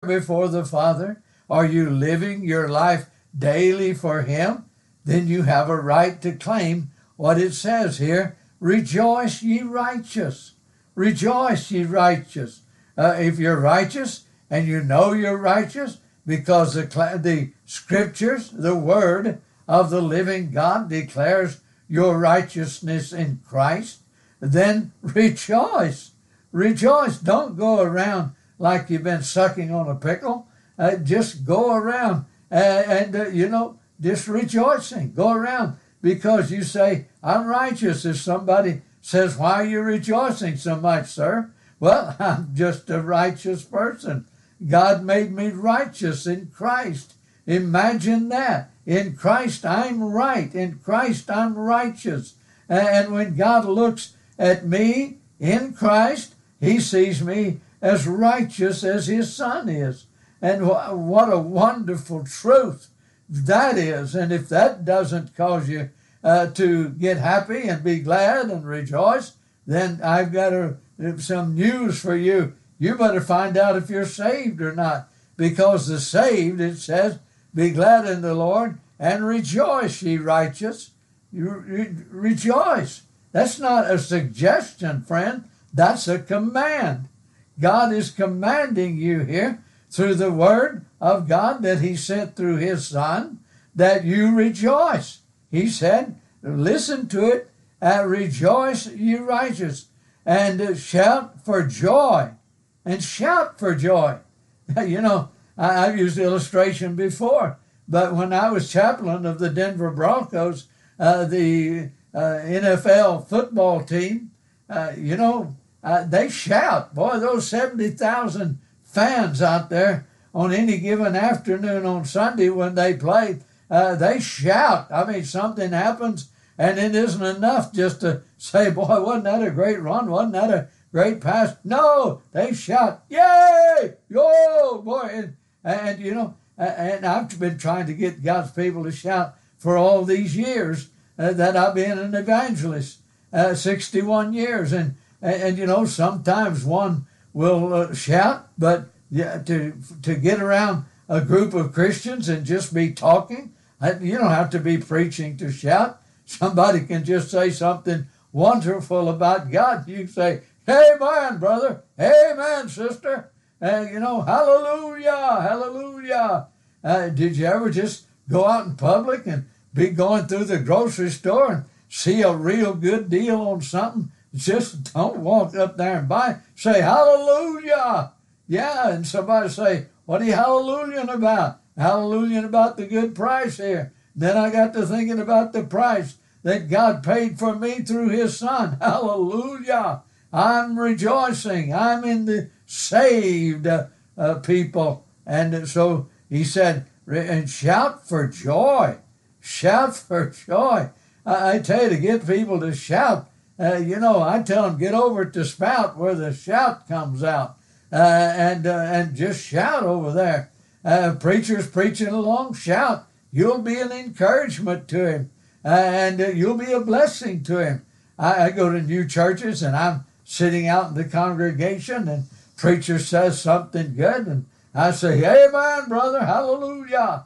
before the Father? Are you living your life daily for Him? Then you have a right to claim what it says here. Rejoice, ye righteous. Rejoice, ye righteous. If you're righteous and you know you're righteous because the Scriptures, the Word of the living God declares your righteousness in Christ, then rejoice. Rejoice. Don't go around like you've been sucking on a pickle. Just go around just rejoicing. Go around because you say, I'm righteous. If somebody says, why are you rejoicing so much, sir? Well, I'm just a righteous person. God made me righteous in Christ. Imagine that. In Christ, I'm right. In Christ, I'm righteous. And when God looks at me in Christ, He sees me as righteous as His Son is. And what a wonderful truth that is. And if that doesn't cause you to get happy and be glad and rejoice, then I've got some news for you. You better find out if you're saved or not. Because the saved, it says, be glad in the Lord and rejoice, ye righteous. Rejoice. That's not a suggestion, friend. That's a command. God is commanding you here through the Word of God that He sent through His Son, that you rejoice. He said, listen to it, rejoice, ye righteous, and shout for joy. And shout for joy. You know, I've used illustration before, but when I was chaplain of the Denver Broncos, the NFL football team, they shout. Boy, those 70,000 fans out there on any given afternoon on Sunday when they play, they shout. I mean, something happens, and it isn't enough just to say, boy, wasn't that a great run? Wasn't that a great pass? No, they shout, yay, yo, boy. And I've been trying to get God's people to shout for all these years that I've been an evangelist, 61 years. And sometimes one will shout, but to get around a group of Christians and just be talking, you don't have to be preaching to shout. Somebody can just say something wonderful about God. You say, amen, brother. Amen, sister. Hallelujah, hallelujah. Did you ever just go out in public and be going through the grocery store and see a real good deal on something? Just don't walk up there and buy. Say, hallelujah. Yeah, and somebody say, what are you hallelujahing about? Hallelujahing about the good price here. Then I got to thinking about the price that God paid for me through His Son. Hallelujah. I'm rejoicing. I'm in the saved people. And so he said, and shout for joy. Shout for joy. I tell you, to get people to shout, I tell them, get over to Spout where the shout comes out. And just shout over there. Preachers preaching along, shout. You'll be an encouragement to him. And you'll be a blessing to him. I go to new churches and I'm sitting out in the congregation and preacher says something good and I say, amen, brother, hallelujah.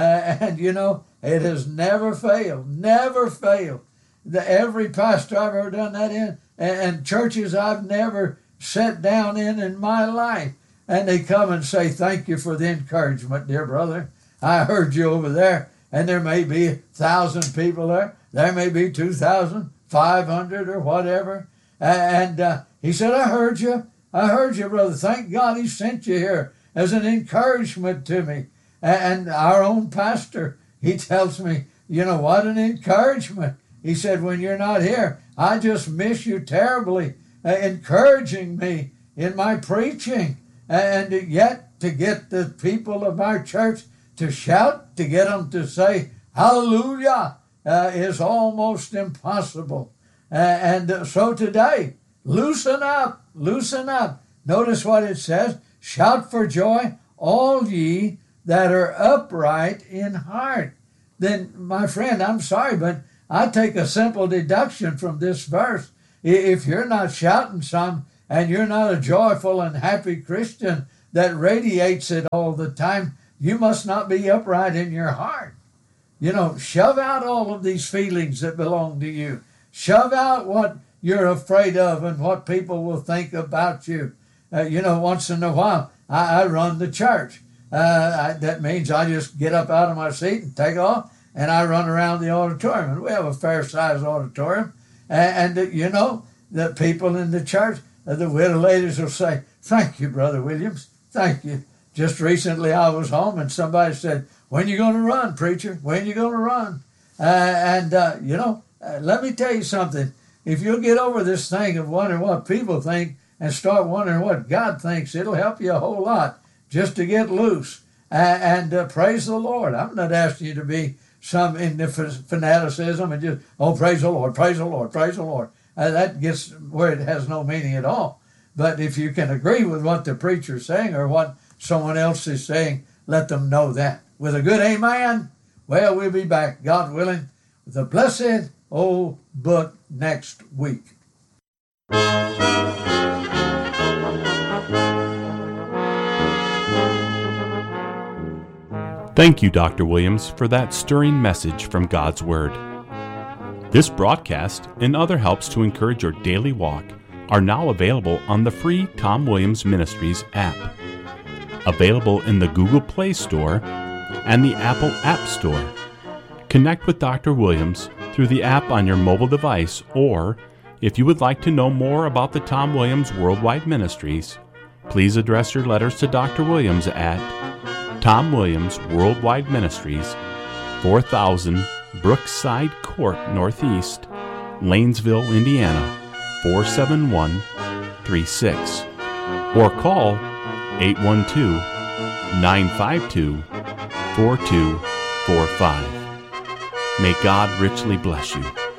It has never failed, never failed. Every pastor I've ever done that in and churches I've never sat down in my life. And they come and say, thank you for the encouragement, dear brother. I heard you over there. And there may be 1,000 people there. There may be 2,500 or whatever. And he said, I heard you. I heard you, brother. Thank God He sent you here as an encouragement to me. And our own pastor, he tells me, what an encouragement. He said, when you're not here, I just miss you terribly, encouraging me in my preaching. And yet to get the people of our church to shout, to get them to say hallelujah is almost impossible. So today, loosen up, loosen up. Notice what it says, shout for joy, all ye that are upright in heart. Then, my friend, I'm sorry, but I take a simple deduction from this verse. If you're not shouting some and you're not a joyful and happy Christian, that radiates it all the time, you must not be upright in your heart. Shove out all of these feelings that belong to you. Shove out what you're afraid of and what people will think about you. Once in a while, I run the church. That means I just get up out of my seat and take off, and I run around the auditorium. And we have a fair-sized auditorium. And the people in the church, the widow ladies will say, "Thank you, Brother Williams. Thank you." Just recently I was home and somebody said, "When you going to run, preacher? When you going to run?" Let me tell you something. If you'll get over this thing of wondering what people think and start wondering what God thinks, it'll help you a whole lot just to get loose and praise the Lord. I'm not asking you to be some in the fanaticism and just, praise the Lord, praise the Lord, praise the Lord. That gets where it has no meaning at all. But if you can agree with what the preacher's saying or what someone else is saying, let them know that. With a good amen, well, we'll be back, God willing, with a blessed old book next week. Thank you, Dr. Williams, for that stirring message from God's Word. This broadcast and other helps to encourage your daily walk are now available on the free Tom Williams Ministries app, available in the Google Play Store and the Apple App Store. Connect with Dr. Williams through the app on your mobile device, or if you would like to know more about the Tom Williams Worldwide Ministries, please address your letters to Dr. Williams at Tom Williams Worldwide Ministries, 4000 Brookside Court Northeast, Lanesville, Indiana, 47136, or call 812-952-4245. May God richly bless you.